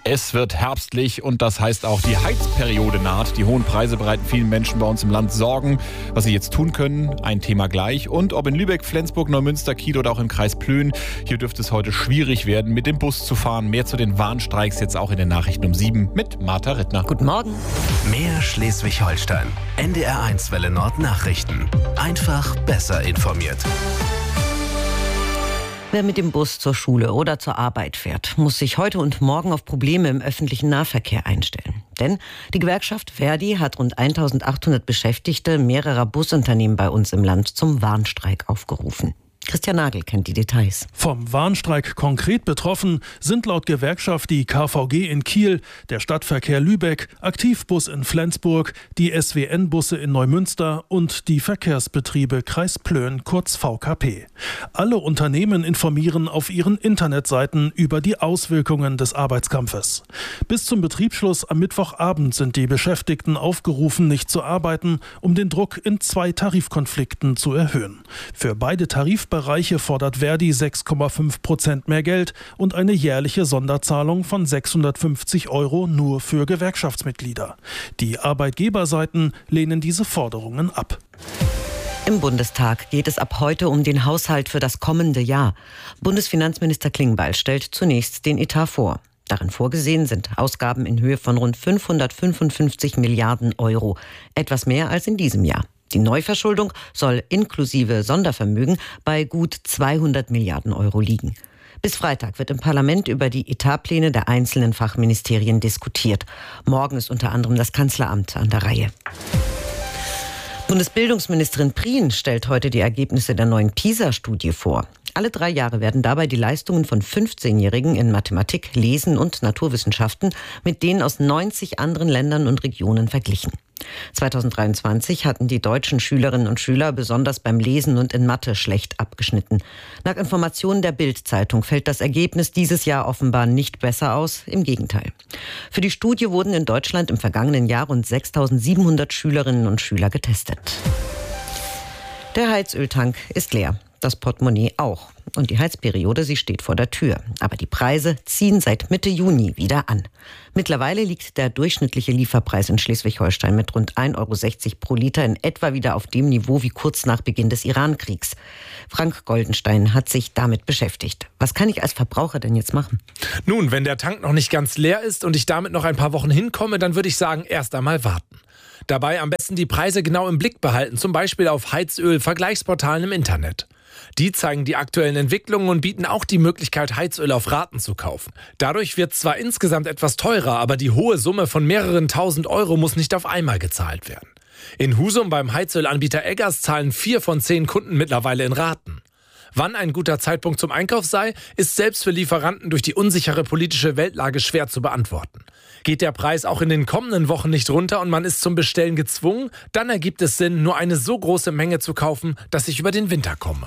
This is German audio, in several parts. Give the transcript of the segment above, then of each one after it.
Es wird herbstlich und das heißt auch, die Heizperiode naht. Die hohen Preise bereiten vielen Menschen bei uns im Land Sorgen. Was sie jetzt tun können, ein Thema gleich. Und ob in Lübeck, Flensburg, Neumünster, Kiel oder auch im Kreis Plön, hier dürfte es heute schwierig werden, mit dem Bus zu fahren. Mehr zu den Warnstreiks jetzt auch in den Nachrichten um 7 mit Martha Rittner. Guten Morgen. Mehr Schleswig-Holstein. NDR1 Welle Nord Nachrichten. Einfach besser informiert. Wer mit dem Bus zur Schule oder zur Arbeit fährt, muss sich heute und morgen auf Probleme im öffentlichen Nahverkehr einstellen. Denn die Gewerkschaft ver.di hat rund 1800 Beschäftigte mehrerer Busunternehmen bei uns im Land zum Warnstreik aufgerufen. Christian Nagel kennt die Details. Vom Warnstreik konkret betroffen sind laut Gewerkschaft die KVG in Kiel, der Stadtverkehr Lübeck, Aktivbus in Flensburg, die SWN-Busse in Neumünster und die Verkehrsbetriebe Kreis Plön, kurz VKP. Alle Unternehmen informieren auf ihren Internetseiten über die Auswirkungen des Arbeitskampfes. Bis zum Betriebsschluss am Mittwochabend sind die Beschäftigten aufgerufen, nicht zu arbeiten, um den Druck in 2 Tarifkonflikten zu erhöhen. Für beide Tarifbereiche fordert ver.di 6,5% mehr Geld und eine jährliche Sonderzahlung von 650 € nur für Gewerkschaftsmitglieder. Die Arbeitgeberseiten lehnen diese Forderungen ab. Im Bundestag geht es ab heute um den Haushalt für das kommende Jahr. Bundesfinanzminister Klingbeil stellt zunächst den Etat vor. Darin vorgesehen sind Ausgaben in Höhe von rund 555 Milliarden €, etwas mehr als in diesem Jahr. Die Neuverschuldung soll inklusive Sondervermögen bei gut 200 Milliarden € liegen. Bis Freitag wird im Parlament über die Etatpläne der einzelnen Fachministerien diskutiert. Morgen ist unter anderem das Kanzleramt an der Reihe. Bundesbildungsministerin Prien stellt heute die Ergebnisse der neuen PISA-Studie vor. Alle 3 Jahre werden dabei die Leistungen von 15-Jährigen in Mathematik, Lesen und Naturwissenschaften mit denen aus 90 anderen Ländern und Regionen verglichen. 2023 hatten die deutschen Schülerinnen und Schüler besonders beim Lesen und in Mathe schlecht abgeschnitten. Nach Informationen der Bild-Zeitung fällt das Ergebnis dieses Jahr offenbar nicht besser aus, im Gegenteil. Für die Studie wurden in Deutschland im vergangenen Jahr rund 6.700 Schülerinnen und Schüler getestet. Der Heizöltank ist leer. Das Portemonnaie auch. Und die Heizperiode, sie steht vor der Tür. Aber die Preise ziehen seit Mitte Juni wieder an. Mittlerweile liegt der durchschnittliche Lieferpreis in Schleswig-Holstein mit rund 1,60 € pro Liter in etwa wieder auf dem Niveau wie kurz nach Beginn des Iran-Kriegs. Frank Goldenstein hat sich damit beschäftigt. Was kann ich als Verbraucher denn jetzt machen? Nun, wenn der Tank noch nicht ganz leer ist und ich damit noch ein paar Wochen hinkomme, dann würde ich sagen, erst einmal warten. Dabei am besten die Preise genau im Blick behalten, zum Beispiel auf Heizöl-Vergleichsportalen im Internet. Die zeigen die aktuellen Entwicklungen und bieten auch die Möglichkeit, Heizöl auf Raten zu kaufen. Dadurch wird zwar insgesamt etwas teurer, aber die hohe Summe von mehreren tausend € muss nicht auf einmal gezahlt werden. In Husum beim Heizölanbieter Eggers zahlen 4 von 10 Kunden mittlerweile in Raten. Wann ein guter Zeitpunkt zum Einkauf sei, ist selbst für Lieferanten durch die unsichere politische Weltlage schwer zu beantworten. Geht der Preis auch in den kommenden Wochen nicht runter und man ist zum Bestellen gezwungen, dann ergibt es Sinn, nur eine so große Menge zu kaufen, dass ich über den Winter komme.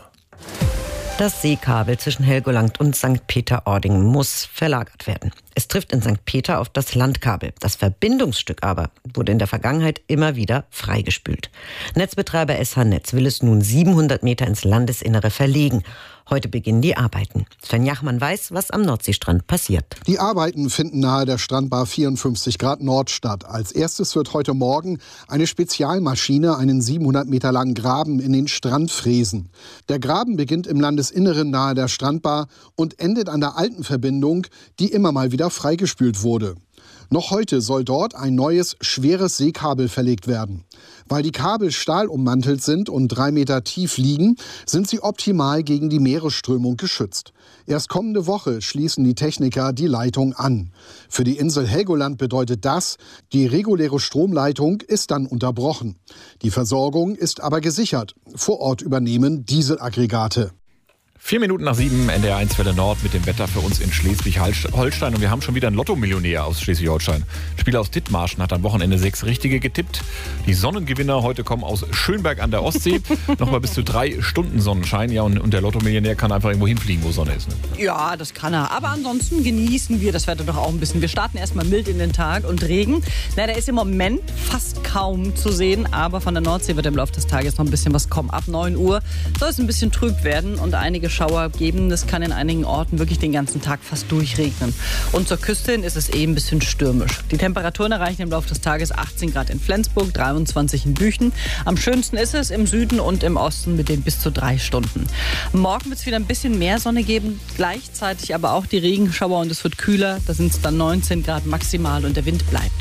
Das Seekabel zwischen Helgoland und St. Peter-Ording muss verlagert werden. Es trifft in St. Peter auf das Landkabel. Das Verbindungsstück aber wurde in der Vergangenheit immer wieder freigespült. Netzbetreiber SH Netz will es nun 700 Meter ins Landesinnere verlegen. Heute beginnen die Arbeiten. Sven Jachmann weiß, was am Nordseestrand passiert. Die Arbeiten finden nahe der Strandbar 54 Grad Nord statt. Als erstes wird heute Morgen eine Spezialmaschine einen 700 Meter langen Graben in den Strand fräsen. Der Graben beginnt im Landesinneren nahe der Strandbar und endet an der alten Verbindung, die immer mal wieder freigespült wurde. Noch heute soll dort ein neues, schweres Seekabel verlegt werden. Weil die Kabel stahlummantelt sind und 3 Meter tief liegen, sind sie optimal gegen die Meeresströmung geschützt. Erst kommende Woche schließen die Techniker die Leitung an. Für die Insel Helgoland bedeutet das, die reguläre Stromleitung ist dann unterbrochen. Die Versorgung ist aber gesichert. Vor Ort übernehmen Dieselaggregate. 4 Minuten nach 7, NDR1 Welle Nord mit dem Wetter für uns in Schleswig-Holstein. Und wir haben schon wieder einen Lotto-Millionär aus Schleswig-Holstein. Spieler aus Dithmarschen hat am Wochenende 6 Richtige getippt. Die Sonnengewinner heute kommen aus Schönberg an der Ostsee. Nochmal bis zu 3 Stunden Sonnenschein. Ja, und der Lotto-Millionär kann einfach irgendwo hinfliegen, wo Sonne ist. Ne? Ja, das kann er. Aber ansonsten genießen wir das Wetter doch auch ein bisschen. Wir starten erstmal mild in den Tag und Regen. Na, der ist im Moment fast kaum zu sehen. Aber von der Nordsee wird im Laufe des Tages noch ein bisschen was kommen. Ab 9 Uhr soll es ein bisschen trüb werden und einige Regenschauer geben. Es kann in einigen Orten wirklich den ganzen Tag fast durchregnen. Und zur Küste hin ist es ein bisschen stürmisch. Die Temperaturen erreichen im Laufe des Tages 18 Grad in Flensburg, 23 in Büchen. Am schönsten ist es im Süden und im Osten mit den bis zu 3 Stunden. Morgen wird es wieder ein bisschen mehr Sonne geben, gleichzeitig aber auch die Regenschauer und es wird kühler. Da sind es dann 19 Grad maximal und der Wind bleibt.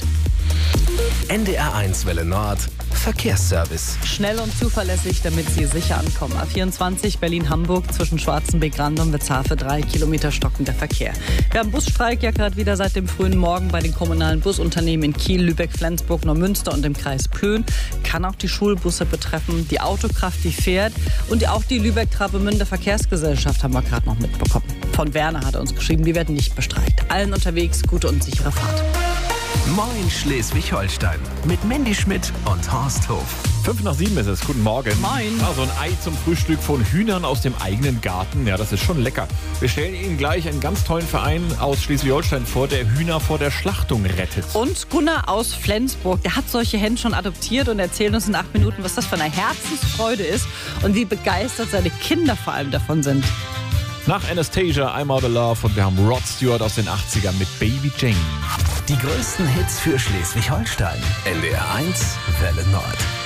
NDR1 Welle Nord. Verkehrsservice. Schnell und zuverlässig, damit Sie sicher ankommen. A24 Berlin-Hamburg zwischen Schwarzenbeck-Rand und Witzafe 3 Kilometer stockender Verkehr. Wir haben Busstreik ja gerade wieder seit dem frühen Morgen bei den kommunalen Busunternehmen in Kiel, Lübeck, Flensburg, Neumünster und im Kreis Plön. Kann auch die Schulbusse betreffen, die Autokraft, die fährt und auch die Lübeck-Travemünder Verkehrsgesellschaft haben wir gerade noch mitbekommen. Von Werner hat er uns geschrieben, die werden nicht bestreikt. Allen unterwegs gute und sichere Fahrt. Moin Schleswig-Holstein mit Mandy Schmidt und Horst Hof. 6:05 ist es. Guten Morgen. Moin. So ein Ei zum Frühstück von Hühnern aus dem eigenen Garten. Ja, das ist schon lecker. Wir stellen Ihnen gleich einen ganz tollen Verein aus Schleswig-Holstein vor, der Hühner vor der Schlachtung rettet. Und Gunnar aus Flensburg, der hat solche Hen schon adoptiert und erzählt uns in 8 Minuten, was das für eine Herzensfreude ist und wie begeistert seine Kinder vor allem davon sind. Nach Anastasia, I'm Out of Love und wir haben Rod Stewart aus den 80ern mit Baby Jane. Die größten Hits für Schleswig-Holstein. NDR1 Welle Nord.